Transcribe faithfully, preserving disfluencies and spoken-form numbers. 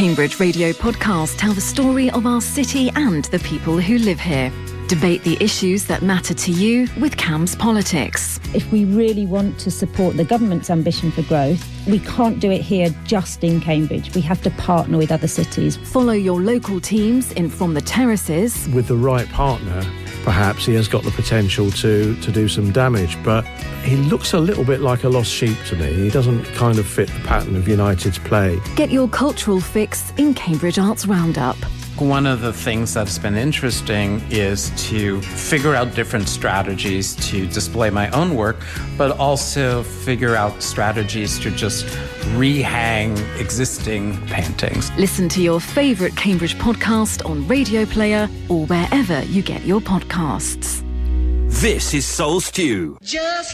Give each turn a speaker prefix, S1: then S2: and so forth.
S1: Cambridge Radio podcasts tell the story of our city and the people who live here. Debate the issues that matter to you with CAMS Politics.
S2: If we really want to support the government's ambition for growth, we can't do it here just in Cambridge. We have to partner with other cities.
S1: Follow your local teams in From the Terraces.
S3: With the right partner, perhaps he has got the potential to, to do some damage, but he looks a little bit like a lost sheep to me. He doesn't kind of fit the pattern of United's play.
S1: Get your cultural fix in Cambridge Arts Roundup.
S4: One of the things that's been interesting is to figure out different strategies to display my own work, but also figure out strategies to just rehang existing paintings.
S1: Listen to your favourite Cambridge podcast on Radio Player or wherever you get your podcasts.
S5: This is Soul Stew.
S6: Just